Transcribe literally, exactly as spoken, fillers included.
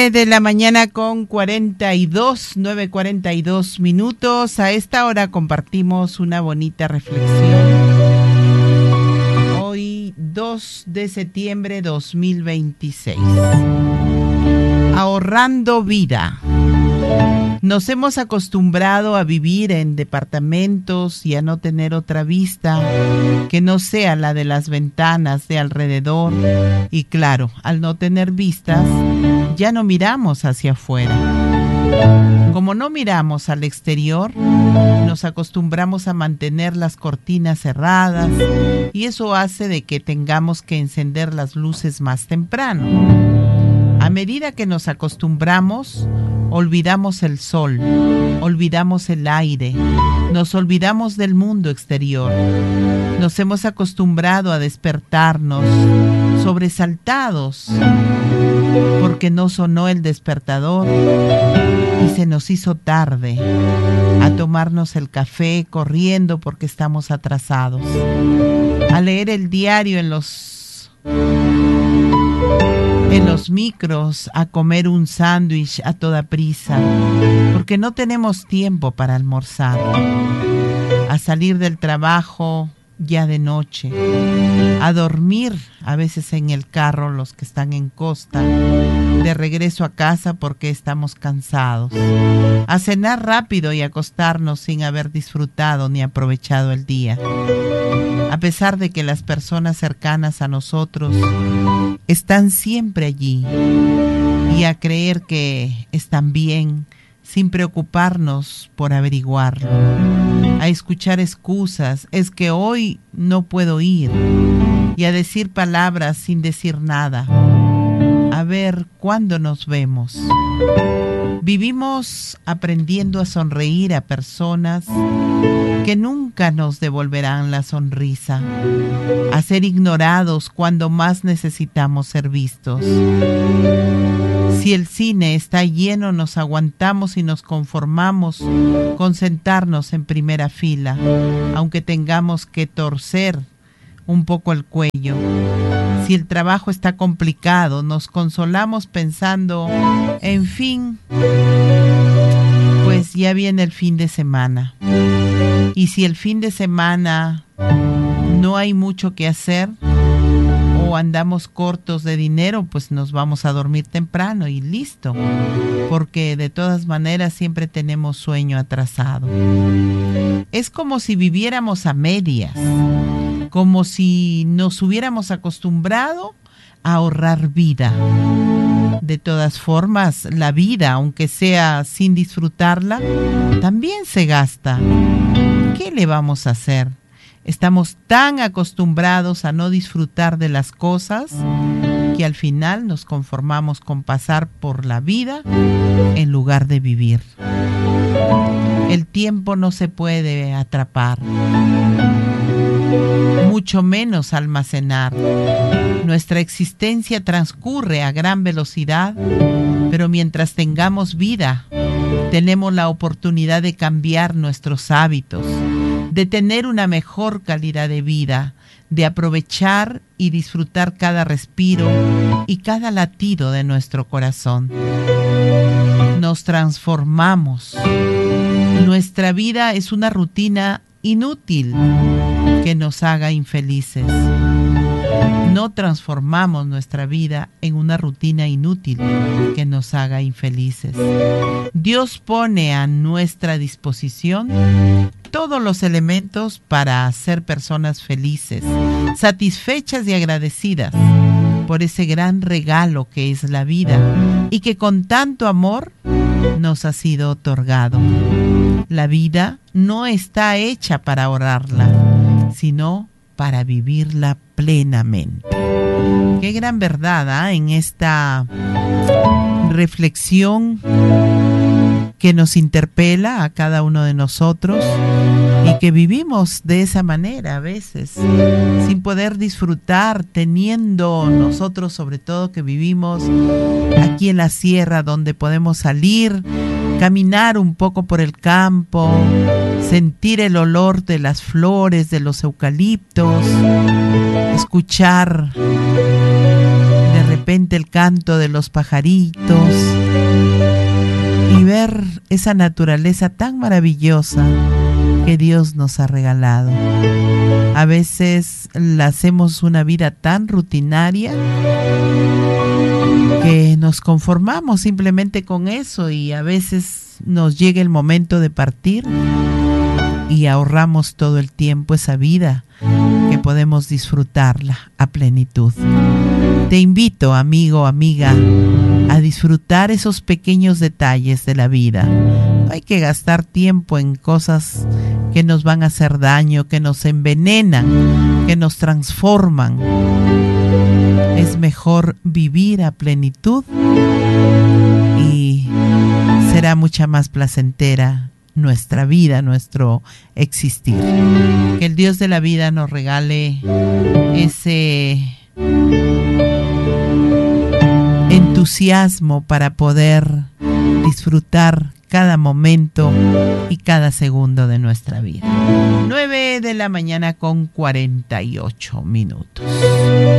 Nueve de la mañana con cuarenta y dos, nueve cuarenta y dos minutos. A esta hora compartimos una bonita reflexión. Hoy, dos de septiembre dos mil veintiséis. Ahorrando vida. Nos hemos acostumbrado a vivir en departamentos y a no tener otra vista que no sea la de las ventanas de alrededor. Y claro, al no tener vistas, ya no miramos hacia afuera. Como no miramos al exterior, nos acostumbramos a mantener las cortinas cerradas y eso hace de que tengamos que encender las luces más temprano. A medida que nos acostumbramos, olvidamos el sol, olvidamos el aire, nos olvidamos del mundo exterior. Nos hemos acostumbrado a despertarnos sobresaltados porque no sonó el despertador y se nos hizo tarde, a tomarnos el café corriendo porque estamos atrasados, a leer el diario en los... en los micros, a comer un sándwich a toda prisa, porque no tenemos tiempo para almorzar, a salir del trabajo ya de noche, a dormir a veces en el carro los que están en costa, de regreso a casa porque estamos cansados, a cenar rápido y acostarnos sin haber disfrutado ni aprovechado el día. A pesar de que las personas cercanas a nosotros están siempre allí y a creer que están bien sin preocuparnos por averiguarlo, a escuchar excusas, es que hoy no puedo ir, y a decir palabras sin decir nada, a ver cuándo nos vemos. Vivimos aprendiendo a sonreír a personas que nunca nos devolverán la sonrisa, a ser ignorados cuando más necesitamos ser vistos. Si el cine está lleno, nos aguantamos y nos conformamos con sentarnos en primera fila, aunque tengamos que torcer un poco el cuello. Si el trabajo está complicado, nos consolamos pensando, en fin, pues ya viene el fin de semana. Y si el fin de semana no hay mucho que hacer o andamos cortos de dinero, pues nos vamos a dormir temprano y listo, porque de todas maneras siempre tenemos sueño atrasado. Es como si viviéramos a medias, como si nos hubiéramos acostumbrado a ahorrar vida. De todas formas, la vida, aunque sea sin disfrutarla, también se gasta. ¿Qué le vamos a hacer? Estamos tan acostumbrados a no disfrutar de las cosas que al final nos conformamos con pasar por la vida en lugar de vivir. El tiempo no se puede atrapar, mucho menos almacenar. Nuestra existencia transcurre a gran velocidad, pero mientras tengamos vida, tenemos la oportunidad de cambiar nuestros hábitos, de tener una mejor calidad de vida, de aprovechar y disfrutar cada respiro y cada latido de nuestro corazón. Nos transformamos. Nuestra vida es una rutina inútil que nos haga infelices. No transformamos nuestra vida en una rutina inútil que nos haga infelices. Dios pone a nuestra disposición todos los elementos para ser personas felices, satisfechas y agradecidas por ese gran regalo que es la vida y que con tanto amor nos ha sido otorgado. La vida no está hecha para ahorrarla, sino para vivirla plenamente. Qué gran verdad, ¿eh? En esta reflexión que nos interpela a cada uno de nosotros y que vivimos de esa manera a veces, sin poder disfrutar, teniendo nosotros sobre todo que vivimos aquí en la sierra donde podemos salir, caminar un poco por el campo, sentir el olor de las flores, de los eucaliptos, escuchar de repente repente el canto de los pajaritos y ver esa naturaleza tan maravillosa que Dios nos ha regalado. A veces la hacemos una vida tan rutinaria que nos conformamos simplemente con eso, y a veces nos llega el momento de partir y ahorramos todo el tiempo esa vida que podemos disfrutarla a plenitud. Te invito, amigo, amiga, a disfrutar esos pequeños detalles de la vida. No hay que gastar tiempo en cosas que nos van a hacer daño, que nos envenenan, que nos transforman. Es mejor vivir a plenitud y será mucha más placentera nuestra vida, nuestro existir. Que el Dios de la vida nos regale ese entusiasmo para poder disfrutar cada momento y cada segundo de nuestra vida. nueve de la mañana con cuarenta y ocho minutos.